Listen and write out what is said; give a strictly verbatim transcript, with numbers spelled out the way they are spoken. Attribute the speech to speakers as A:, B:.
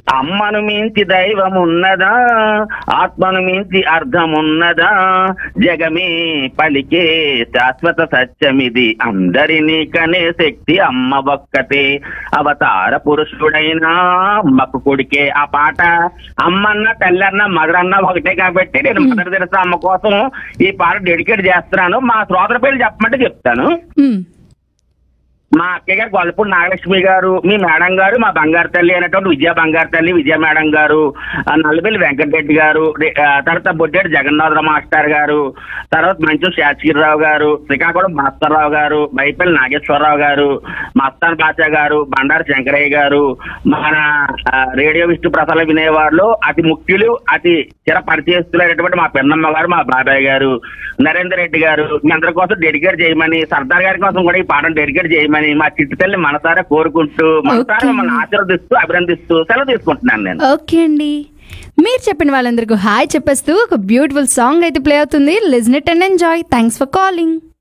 A: అమ్మను మించి దైవం ఉన్నదా, ఆత్మను మించి అర్థం ఉన్నదా, జగమే పలికే శాశ్వత సత్యమిది, అందరినీ కనే శక్తి అమ్మ ఒక్కటే, అవతార పురుషుడైనా అమ్మకు కొడుకే. ఆ పాట అమ్మన్న తల్లన్న మదర్ అన్న ఒకటే కాబట్టి నేను మదర్ తెరిసా అమ్మ కోసం ఈ పాట డెడికేట్ చేస్తున్నాను. మా శ్రోతల పేరు చెప్పమంటే చెప్తాను. మా అక్కయ్య గారు గొల్లపూడి నాగలక్ష్మి గారు, మీ మేడం గారు, మా బంగారు తల్లి అనేటువంటి విజయ బంగారు తల్లి విజయ మేడం గారు, నల్లబెల్లి వెంకటరెడ్డి గారు, తర్వాత బొడ్డేటి జగన్నాథరావు మాస్టర్ గారు, తర్వాత మంచు శాస్త్రిరావు గారు, శ్రీకాకుళం భాస్కర్రావు గారు, బైపల్లి నాగేశ్వరరావు గారు, మస్తాన్ బాచా గారు, బండారు శంకరయ్య గారు, మన రేడియో విష్ణు ప్రసాద వినేవాళ్ళు అతి ముఖ్యులు, అతి చిర పరిచయస్తులైనటువంటి మా పెన్నమ్మ గారు, మా బాబాయ్ గారు, నరేందర్ రెడ్డి గారు, మీ అందరి కోసం డెడికేట్ చేయమని, సర్దార్ గారి కోసం కూడా ఈ పాటను డెడికేట్ చేయమని మా చిట్టి తల్లి మనసారా కోరుకుంటూ మనసారా మిమ్మల్ని ఆశీర్వదిస్తూ అభినందిస్తూ సెలవు తీసుకుంటున్నాను నేను.
B: ఓకే అండి, మీరు చెప్పిన వాళ్ళందరికీ హాయ్ చెప్పేస్తూ ఒక బ్యూటిఫుల్ సాంగ్ అయితే ప్లే అవుతుంది. Listen it and enjoy. Thanks for calling.